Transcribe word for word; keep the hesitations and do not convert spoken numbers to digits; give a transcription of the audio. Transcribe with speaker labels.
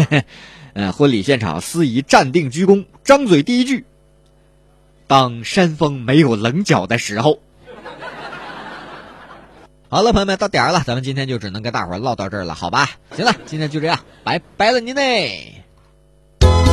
Speaker 1: 呃，婚礼现场，司仪站定鞠躬，张嘴第一句：“当山峰没有棱角的时候。”好了，朋友们，到点儿了，咱们今天就只能跟大伙儿唠到这儿了，好吧？行了，今天就这样，拜拜了您嘞。